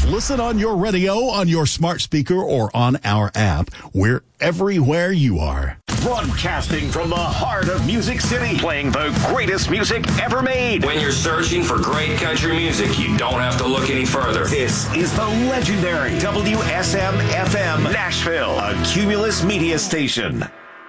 Listen on your radio, on your smart speaker, or on our app. We're everywhere you are. Broadcasting from the heart of Music City, playing the greatest music ever made. When you're searching for great country music, you don't have to look any further. This is the legendary WSM-FM Nashville, a Cumulus media station.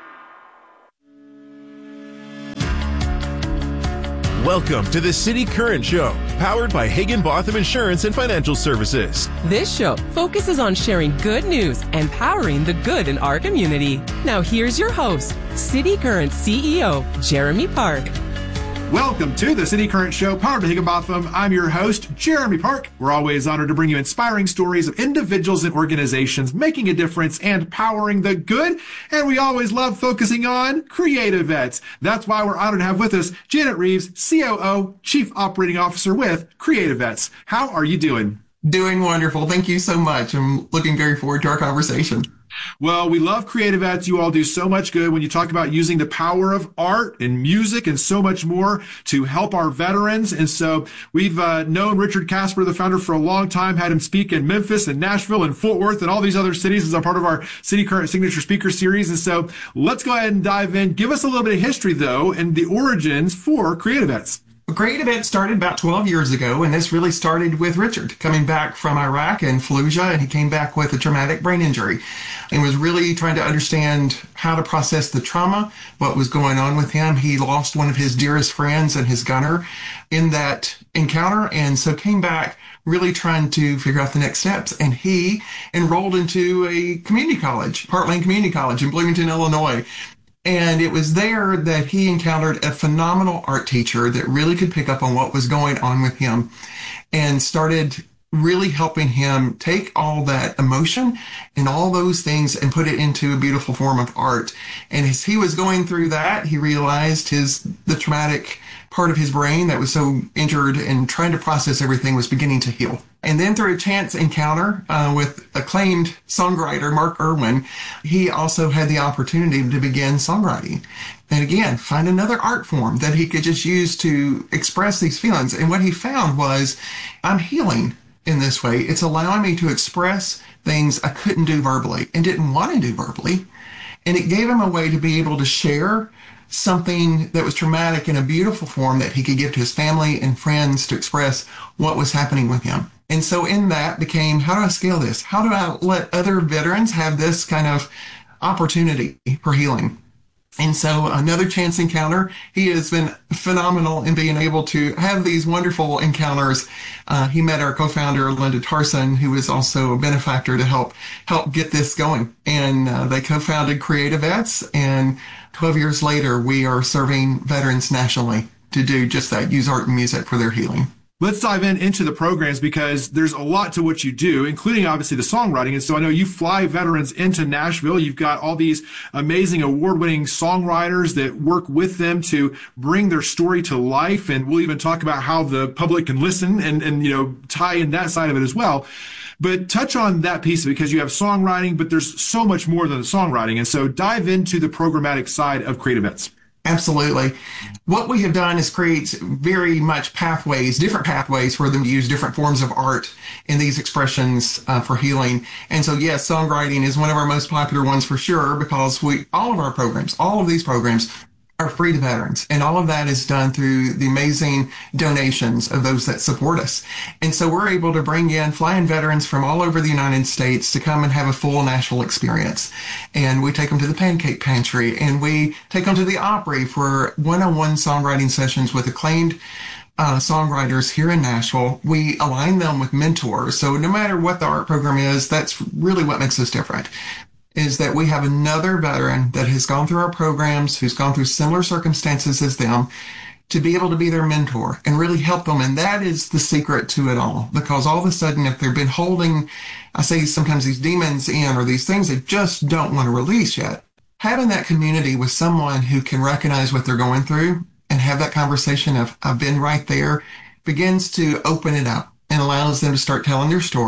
Welcome to the City Current Show, powered by Higginbotham Insurance and Financial Services. This show focuses on sharing good news and powering the good in our community. Now here's your host, City Current CEO, Jeremy Park. Welcome to the City Current Show, powered by Higginbotham. I'm your host, Jeremy Park. We're always honored to bring you inspiring stories of individuals and organizations making a difference and powering the good. And we always love focusing on creative vets. That's why we're honored to have with us Janet Reeves, COO, Chief Operating Officer with Creative Vets. How are you doing? Doing wonderful. Thank you so much. I'm looking very forward to our conversation. Well, we love Creative Vets. You all do so much good when you talk about using the power of art and music and so much more to help our veterans. And so we've known Richard Casper, the founder, for a long time, had him speak in Memphis and Nashville and Fort Worth and all these other cities as a part of our City Current Signature Speaker Series. And so let's go ahead and dive in. Give us a little bit of history, though, and the origins for Creative Vets. Creative Vets started about 12 years ago, and this really started with Richard coming back from Iraq and Fallujah, and he came back with a traumatic brain injury and was really trying to understand how to process the trauma, what was going on with him. He lost one of his dearest friends and his gunner in that encounter, and so came back really trying to figure out the next steps. And he enrolled into a community college, Heartland Community College in Bloomington, Illinois. And it was there that he encountered a phenomenal art teacher that really could pick up on what was going on with him and started really helping him take all that emotion and all those things and put it into a beautiful form of art. And as he was going through that, he realized the traumatic part of his brain that was so injured and trying to process everything was beginning to heal. And then through a chance encounter with acclaimed songwriter Mark Irwin, he also had the opportunity to begin songwriting. And again, find another art form that he could just use to express these feelings. And what he found was, I'm healing in this way. It's allowing me to express things I couldn't do verbally and didn't want to do verbally. And it gave him a way to be able to share something that was traumatic in a beautiful form that he could give to his family and friends to express what was happening with him. And so in that became, how do I scale this? How do I let other veterans have this kind of opportunity for healing? And so another chance encounter, he has been phenomenal in being able to have these wonderful encounters. He met our co-founder, Linda Tarson, who is also a benefactor to help get this going. And they co-founded Creative Vets, and 12 years later, we are serving veterans nationally to do just that, use art and music for their healing. Let's dive into the programs, because there's a lot to what you do, including obviously the songwriting. And so I know you fly veterans into Nashville. You've got all these amazing award-winning songwriters that work with them to bring their story to life. And we'll even talk about how the public can listen and tie in that side of it as well. But touch on that piece, because you have songwriting, but there's so much more than the songwriting. And so dive into the programmatic side of Creative Vets. Absolutely. What we have done is create very much different pathways for them to use different forms of art in these expressions for healing. And so, yes, songwriting is one of our most popular ones for sure, because all of these programs are free to veterans. And all of that is done through the amazing donations of those that support us. And so we're able to fly in veterans from all over the United States to come and have a full Nashville experience. And we take them to the Pancake Pantry, and we take them to the Opry for one-on-one songwriting sessions with acclaimed songwriters here in Nashville. We align them with mentors. So no matter what the art program is, that's really what makes us different, is that we have another veteran that has gone through our programs, who's gone through similar circumstances as them, to be able to be their mentor and really help them. And that is the secret to it all, because all of a sudden, if they've been holding, I say sometimes these demons in, or these things they just don't want to release yet, having that community with someone who can recognize what they're going through and have that conversation of, I've been right there, begins to open it up and allows them to start telling their story.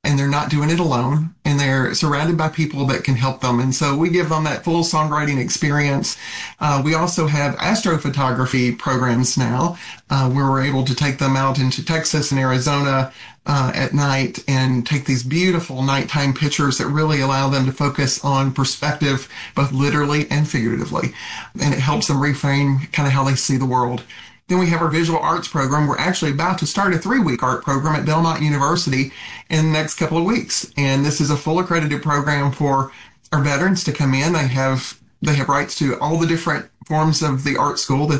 and they're not doing it alone, and they're surrounded by people that can help them. And so we give them that full songwriting experience. We also have astrophotography programs now, where we're able to take them out into Texas and Arizona at night and take these beautiful nighttime pictures that really allow them to focus on perspective, both literally and figuratively. And it helps them reframe kind of how they see the world. Then we have our visual arts program. We're actually about to start a 3-week art program at Belmont University in the next couple of weeks. And this is a full accredited program for our veterans to come in. They have rights to all the different forms of the art school that